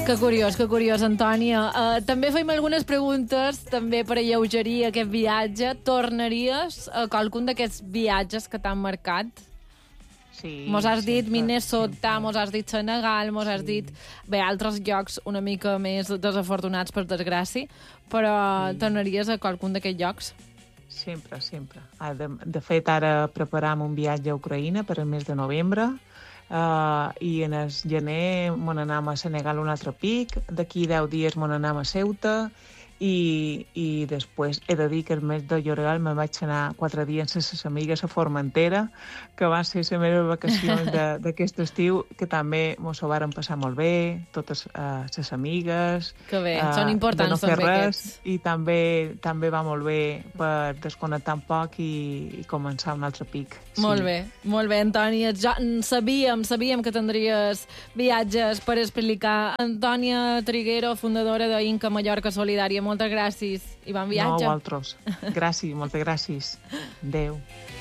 Que curiós, Antònia. També feim algunes preguntes, també per alleugerir aquest viatge. Tornaries a qualcun d'aquests viatges que t'han marcat? Sí. Mos has dit sempre, Minnesota, mos has dit Senegal, mos has dit... Bé, altres llocs una mica més desafortunats, per desgràcia, però tornaries a qualcun d'aquests llocs? Sempre. De fet, ara preparam un viatge a Ucraïna per al mes de novembre, i en el gener mon anam a Senegal un altre pic, d'aquí 10 dies mon anam a Ceuta, i després he de dir que el mes de Lloregal me'n vaig anar 4 dies amb les amigues a Formentera, que va ser les meves vacacions d'aquest estiu, que també mos ho varen passar molt bé, totes les amigues. Que bé, són importants de no fer també res, aquests. I també va molt bé per desconnectar un poc i començar un altre pic. Sí. Molt bé, Antònia. Ja sabíem que tindries viatges per explicar. Antònia Triguero, fundadora d'Inca Mallorca Solidària, moltes gràcies i bon viatge. No, vosaltres. Gràcies, moltes gràcies. Adéu.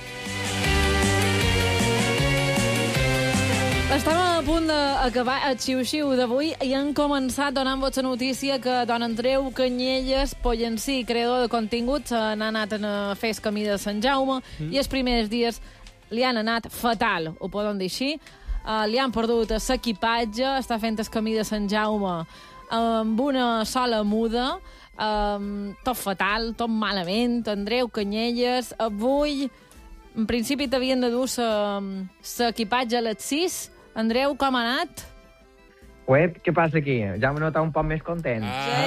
Estem a punt d'acabar el xiu-xiu d'avui i hem començat donant-vos la notícia que don Andreu Canyelles Pollencí, creador de continguts, n'ha anat a fer el camí de Sant Jaume i els primers dies li han anat fatal, ho podem dir així. Li han perdut l'equipatge, està fent el camí de Sant Jaume amb una sola muda, tot fatal, tot malament. Andreu Canyelles, avui en principi t'havien de dur l'equipatge a les 6. Andreu, com ha anat? Uep, què passa aquí? Ja m'he notat un poc més content.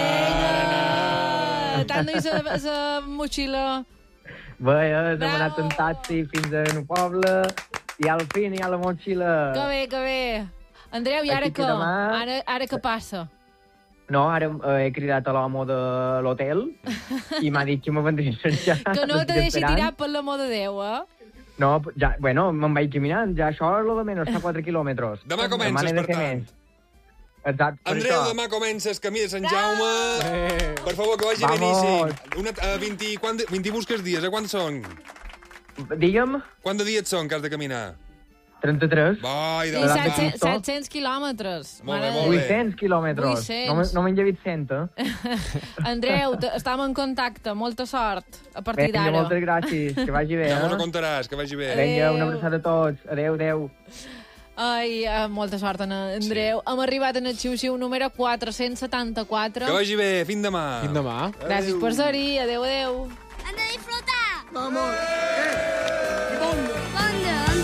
T'han de dir la motxilla. Bé, hem anat en taxi fins a un poble i al fin hi ha la motxilla. Que bé. Andreu, i ara què? Ara què passa? No, ara he cridat a l'home de l'hotel i m'ha dit que me vendria ja. Que no te deixi tirar per l'amor de Déu, No, ja, bueno, me'n vaig caminant, ja això és lo de menys, està 4 quilòmetres. Demà comences, per tant. Exacte, per Andreu, això. demà comences camí de Sant Jaume. Per favor, que vagi beníssim. 20 busques dies, quants són? Digue'm. Quants de dies són que has de caminar? 33. Vai, I 700 quilòmetres. Molt bé. 800 quilòmetres. 800. No m'he llevit 100, Andreu, estem en contacte. Molta sort a partir d'ara. Vinga, moltes gràcies. Que vagi bé, Ja m'ho contaràs, que vagi bé. Vinga, una abraçada a tots. Adéu. Ai, molta sort, Andreu. Hem arribat en el xiu-xiu número 474. Que vagi bé, fins demà. Fins demà. Gràcies per ser-hi. Adéu. ¡Han de disfrutar! Vamos.